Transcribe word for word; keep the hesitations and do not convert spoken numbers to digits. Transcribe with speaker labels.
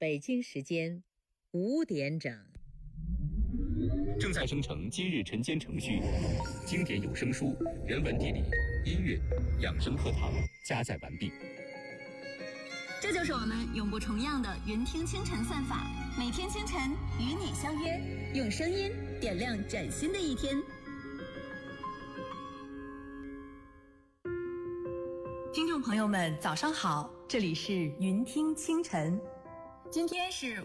Speaker 1: 北京时间五点整，
Speaker 2: 正在生成今日晨间程序，经典有声书、人文地理、音乐、养生课堂加载完毕。
Speaker 3: 这就是我们永不重样的云听清晨算法，每天清晨与你相约，用声音点亮崭新的一天。
Speaker 4: 听众朋友们早上好，这里是云听清晨。今天是